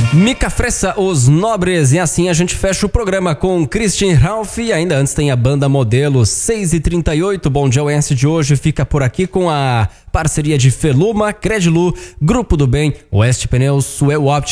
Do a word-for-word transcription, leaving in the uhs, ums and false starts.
Mica Fressa, Os Nobres, e assim a gente fecha o programa com Christian Ralph e ainda antes tem a banda Modelo. Seis e trinta e oito, Bom Dia Oeste de hoje fica por aqui com a parceria de Feluma, Credilu, Grupo do Bem, Oeste Pneus, Suel Opti